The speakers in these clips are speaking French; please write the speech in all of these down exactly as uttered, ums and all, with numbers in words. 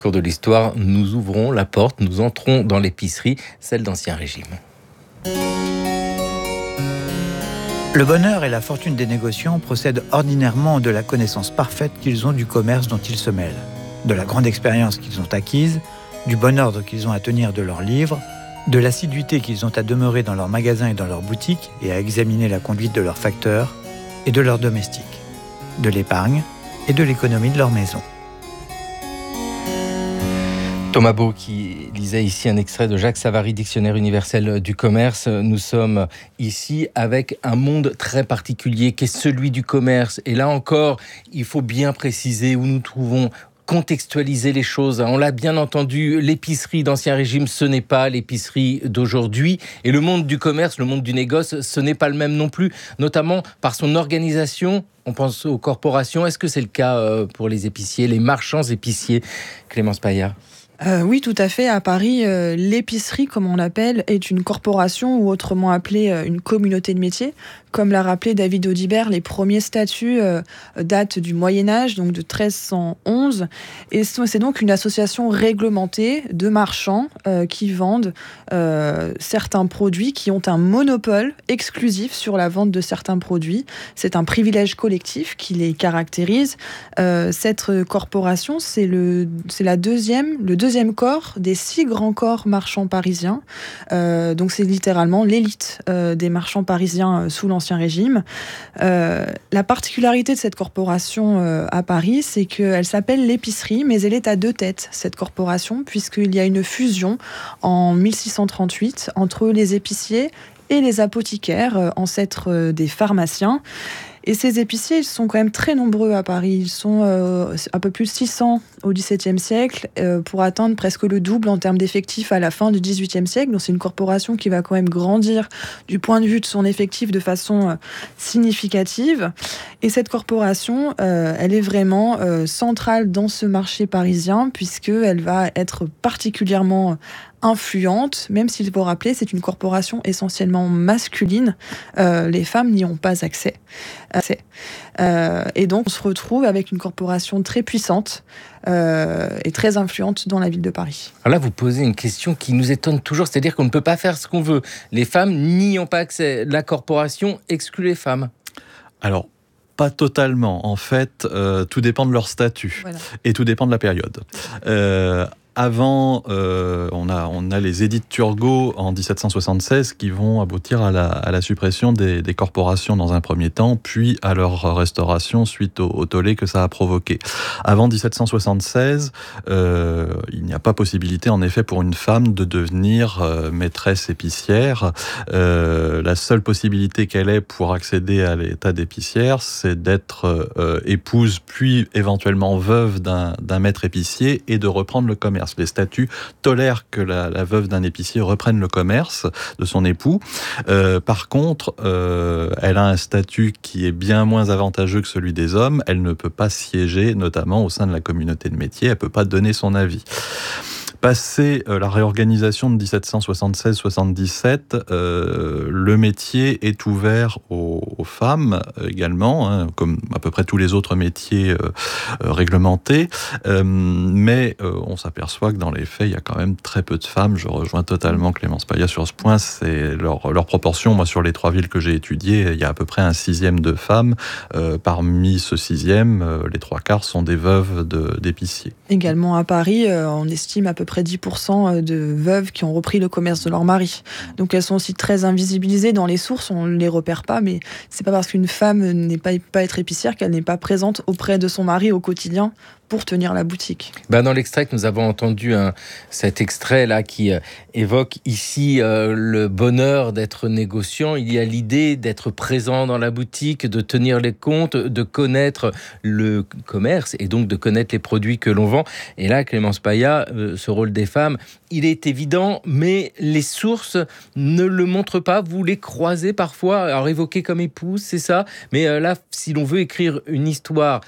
Au cours de l'histoire, nous ouvrons la porte, nous entrons dans l'épicerie, celle d'Ancien Régime. Le bonheur et la fortune des négociants procèdent ordinairement de la connaissance parfaite qu'ils ont du commerce dont ils se mêlent, de la grande expérience qu'ils ont acquise, du bon ordre qu'ils ont à tenir de leurs livres, de l'assiduité qu'ils ont à demeurer dans leurs magasins et dans leurs boutiques et à examiner la conduite de leurs facteurs et de leurs domestiques, de l'épargne et de l'économie de leur maison. Thomas Beau qui lisait ici un extrait de Jacques Savary, Dictionnaire universel du commerce. Nous sommes ici avec un monde très particulier qui est celui du commerce. Et là encore, il faut bien préciser où nous trouvons, contextualiser les choses. On l'a bien entendu, l'épicerie d'Ancien Régime, ce n'est pas l'épicerie d'aujourd'hui. Et le monde du commerce, le monde du négoce, ce n'est pas le même non plus, notamment par son organisation. On pense aux corporations. Est-ce que c'est le cas pour les épiciers, les marchands épiciers, Clémence Paya ? Euh, oui, tout à fait. À Paris, euh, l'épicerie, comme on l'appelle, est une corporation ou autrement appelée euh, une communauté de métiers. Comme l'a rappelé David Audibert, les premiers statuts euh, datent du Moyen-Âge, donc de treize cent onze. Et c'est donc une association réglementée de marchands euh, qui vendent euh, certains produits, qui ont un monopole exclusif sur la vente de certains produits. C'est un privilège collectif qui les caractérise. Euh, cette corporation, c'est, le, c'est la deuxième, le deuxième corps des six grands corps marchands parisiens. Euh, donc c'est littéralement l'élite euh, des marchands parisiens euh, sous l'Ancien Régime. Euh, la particularité de cette corporation euh, à Paris, c'est qu'elle s'appelle l'épicerie, mais elle est à deux têtes, cette corporation, puisqu'il y a une fusion en mille six cent trente-huit entre les épiciers et les apothicaires, euh, ancêtres euh, des pharmaciens. Et ces épiciers, ils sont quand même très nombreux à Paris. Ils sont euh, un peu plus de six cents au XVIIe siècle euh, pour atteindre presque le double en termes d'effectifs à la fin du XVIIIe siècle. Donc c'est une corporation qui va quand même grandir du point de vue de son effectif de façon euh, significative. Et cette corporation, euh, elle est vraiment euh, centrale dans ce marché parisien puisqu'elle va être particulièrement influente, même s'il faut rappeler, c'est une corporation essentiellement masculine. Euh, les femmes n'y ont pas accès. Euh, et donc, on se retrouve avec une corporation très puissante euh, et très influente dans la ville de Paris. Alors là, vous posez une question qui nous étonne toujours, c'est-à-dire qu'on ne peut pas faire ce qu'on veut. Les femmes n'y ont pas accès. La corporation exclut les femmes. Alors, pas totalement. En fait, euh, tout dépend de leur statut. Voilà. Et tout dépend de la période. Euh, Avant, euh, on, a, on a les édits de Turgot en dix-sept cent soixante-seize qui vont aboutir à la, à la suppression des, des corporations dans un premier temps, puis à leur restauration suite au, au tollé que ça a provoqué. Avant dix-sept cent soixante-seize, euh, il n'y a pas possibilité en effet pour une femme de devenir euh, maîtresse épicière. Euh, la seule possibilité qu'elle ait pour accéder à l'état d'épicière, c'est d'être euh, épouse puis éventuellement veuve d'un, d'un maître épicier et de reprendre le commerce. Les statuts tolèrent que la, la veuve d'un épicier reprenne le commerce de son époux. Euh, par contre, euh, elle a un statut qui est bien moins avantageux que celui des hommes. Elle ne peut pas siéger, notamment au sein de la communauté de métier. Elle ne peut pas donner son avis. Passé euh, la réorganisation de dix-sept cent soixante-seize soixante-dix-sept, euh, le métier est ouvert aux, aux femmes également, hein, comme à peu près tous les autres métiers euh, euh, réglementés. Euh, mais euh, on s'aperçoit que dans les faits, il y a quand même très peu de femmes. Je rejoins totalement Clémence Paya sur ce point. C'est leur, leur proportion. Moi, sur les trois villes que j'ai étudiées, il y a à peu près un sixième de femmes. Euh, parmi ce sixième, euh, les trois quarts sont des veuves de, d'épiciers. Également à Paris, euh, on estime à peu près dix pour cent de veuves qui ont repris le commerce de leur mari. Donc elles sont aussi très invisibilisées dans les sources, on ne les repère pas, mais c'est pas parce qu'une femme n'est pas, pas être épicière qu'elle n'est pas présente auprès de son mari au quotidien pour tenir la boutique. Ben dans l'extrait que nous avons entendu, hein, cet extrait-là qui euh, évoque ici euh, le bonheur d'être négociant, il y a l'idée d'être présent dans la boutique, de tenir les comptes, de connaître le commerce et donc de connaître les produits que l'on vend. Et là, Clémence Paya, euh, ce rôle des femmes, il est évident, mais les sources ne le montrent pas. Vous les croisez parfois, alors évoquées comme épouses, c'est ça. Mais euh, là, si l'on veut écrire une histoire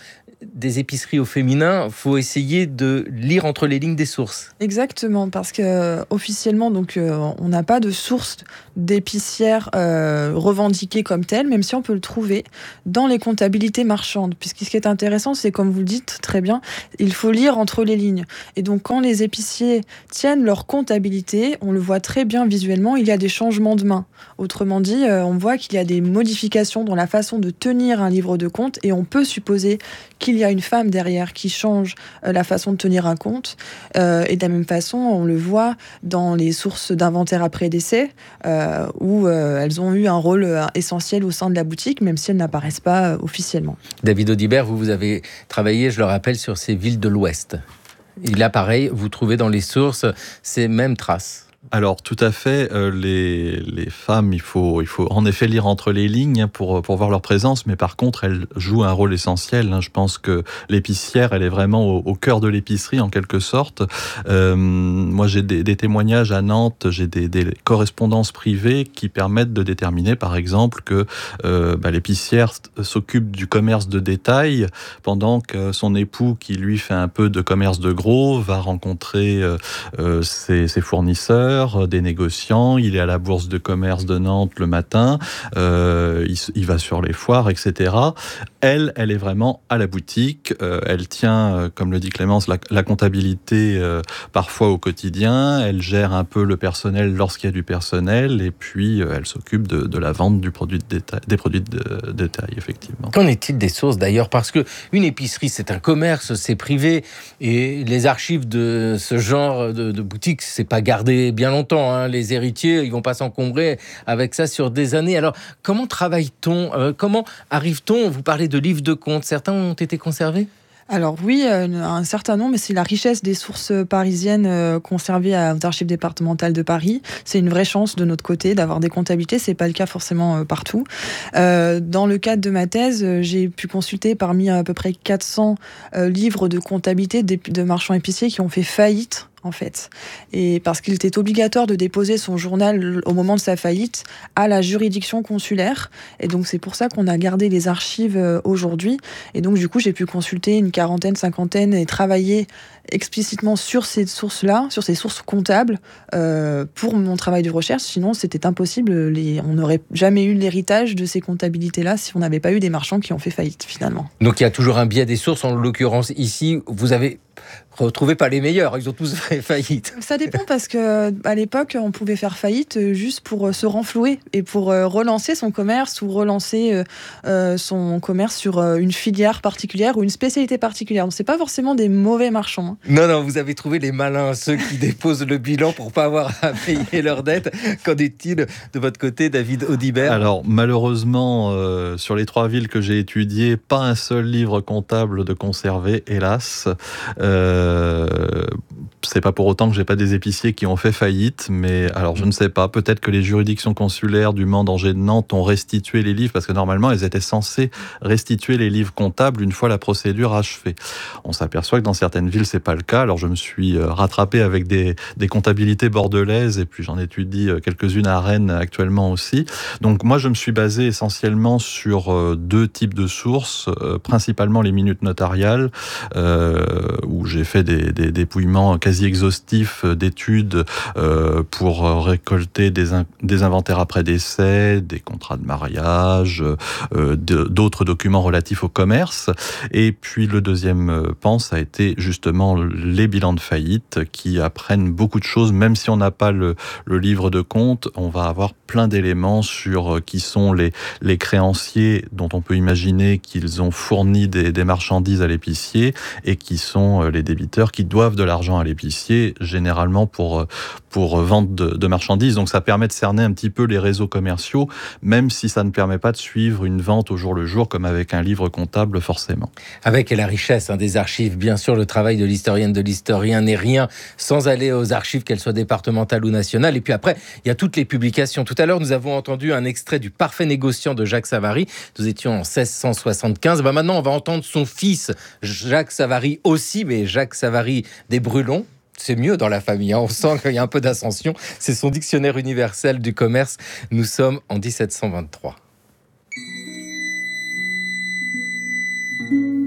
des épiceries au féminin, faut essayer de lire entre les lignes des sources. Exactement, parce que euh, officiellement, donc, euh, on n'a pas de source d'épicière euh, revendiquée comme telle, même si on peut le trouver dans les comptabilités marchandes. Puisque ce qui est intéressant, c'est comme vous le dites très bien, il faut lire entre les lignes. Et donc, quand les épiciers tiennent leur comptabilité, on le voit très bien visuellement, il y a des changements de main. Autrement dit, euh, on voit qu'il y a des modifications dans la façon de tenir un livre de compte, et on peut supposer qu'il y a une femme derrière qui change euh, la façon de tenir un compte. Euh, et de la même façon, on le voit dans les sources d'inventaire après décès, euh, où euh, elles ont eu un rôle euh, essentiel au sein de la boutique, même si elles n'apparaissent pas euh, officiellement. David Audibert, vous, vous avez travaillé, je le rappelle, sur ces villes de l'Ouest. Et là, pareil, vous trouvez dans les sources ces mêmes traces. Alors tout à fait, euh, les, les femmes, il faut, il faut en effet lire entre les lignes pour, pour voir leur présence, mais par contre elles jouent un rôle essentiel. Hein. Je pense que l'épicière, elle est vraiment au, au cœur de l'épicerie en quelque sorte. Euh, moi j'ai des, des témoignages à Nantes, j'ai des, des correspondances privées qui permettent de déterminer par exemple que euh, bah, l'épicière s'occupe du commerce de détail pendant que son époux, qui lui fait un peu de commerce de gros, va rencontrer euh, euh, ses, ses fournisseurs, des négociants, il est à la bourse de commerce de Nantes le matin, euh, il, il va sur les foires, et cetera. Elle, elle est vraiment à la boutique, euh, elle tient, euh, comme le dit Clémence, la, la comptabilité euh, parfois au quotidien, elle gère un peu le personnel lorsqu'il y a du personnel, et puis euh, elle s'occupe de, de la vente du produit de détail, des produits de détail, effectivement. Qu'en est-il des sources d'ailleurs? Parce qu'une épicerie, c'est un commerce, c'est privé, et les archives de ce genre de, de boutique, c'est pas gardé bien longtemps. Hein. Les héritiers, ils vont pas s'encombrer avec ça sur des années. Alors, comment travaille-t-on? euh, Comment arrive-t-on? Vous parlez de livres de comptes. Certains ont été conservés? Alors oui, un certain nombre, mais c'est la richesse des sources parisiennes conservées aux archives départementales de Paris. C'est une vraie chance de notre côté d'avoir des comptabilités, c'est pas le cas forcément partout. Euh, dans le cadre de ma thèse, j'ai pu consulter parmi à peu près quatre cents euh, livres de comptabilité de marchands épiciers qui ont fait faillite, en fait. Et parce qu'il était obligatoire de déposer son journal au moment de sa faillite à la juridiction consulaire. Et donc, c'est pour ça qu'on a gardé les archives aujourd'hui. Et donc, du coup, j'ai pu consulter une quarantaine, cinquantaine et travailler explicitement sur ces sources-là, sur ces sources comptables, euh, pour mon travail de recherche. Sinon, c'était impossible. Les... On n'aurait jamais eu l'héritage de ces comptabilités-là si on n'avait pas eu des marchands qui ont fait faillite, finalement. Donc, il y a toujours un biais des sources. En l'occurrence, ici, vous avez... Retrouvez pas les meilleurs, ils ont tous fait faillite. Ça dépend parce que à l'époque, on pouvait faire faillite juste pour se renflouer et pour relancer son commerce ou relancer euh, son commerce sur une filière particulière ou une spécialité particulière. Donc c'est pas forcément des mauvais marchands. Hein. Non, non, vous avez trouvé les malins, ceux qui déposent le bilan pour pas avoir à payer leurs dettes. Qu'en est-il de votre côté, David Audibert? Alors malheureusement, euh, sur les trois villes que j'ai étudiées, pas un seul livre comptable de conservé, hélas. Euh, Euh, c'est pas pour autant que j'ai pas des épiciers qui ont fait faillite, mais alors je ne sais pas, peut-être que les juridictions consulaires du Mans, d'Angers, de Nantes ont restitué les livres, parce que normalement elles étaient censées restituer les livres comptables une fois la procédure achevée. On s'aperçoit que dans certaines villes c'est pas le cas, alors je me suis rattrapé avec des, des comptabilités bordelaises, et puis j'en étudie quelques-unes à Rennes actuellement aussi. Donc moi je me suis basé essentiellement sur deux types de sources, euh, principalement les minutes notariales, euh, où j'ai fait des, des dépouillements quasi exhaustifs d'études euh, pour récolter des, in- des inventaires après décès, des contrats de mariage, euh, de, d'autres documents relatifs au commerce. Et puis le deuxième pan, ça a été justement les bilans de faillite qui apprennent beaucoup de choses. Même si on n'a pas le, le livre de compte, on va avoir plein d'éléments sur qui sont les, les créanciers dont on peut imaginer qu'ils ont fourni des, des marchandises à l'épicier et qui sont les débiteurs qui doivent de l'argent à l'épicier, généralement pour, pour vente de, de marchandises. Donc ça permet de cerner un petit peu les réseaux commerciaux, même si ça ne permet pas de suivre une vente au jour le jour, comme avec un livre comptable forcément. Avec la richesse hein, des archives, bien sûr, le travail de l'historienne, de l'historien n'est rien sans aller aux archives, qu'elles soient départementales ou nationales. Et puis après, il y a toutes les publications. Tout à l'heure, nous avons entendu un extrait du Parfait négociant de Jacques Savary. Nous étions en seize cent soixante-quinze. Ben maintenant, on va entendre son fils, Jacques Savary aussi, mais Jacques Savary des Brulons. C'est mieux dans la famille, hein. On sent qu'il y a un peu d'ascension. C'est son dictionnaire universel du commerce. Nous sommes en dix-sept cent vingt-trois.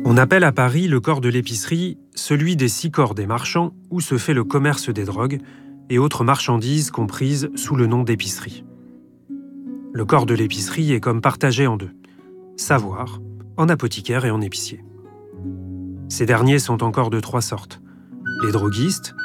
On appelle à Paris le corps de l'épicerie celui des six corps des marchands où se fait le commerce des drogues et autres marchandises comprises sous le nom d'épicerie. Le corps de l'épicerie est comme partagé en deux, savoir, en apothicaire et en épicier. Ces derniers sont encore de trois sortes. Les droguistes,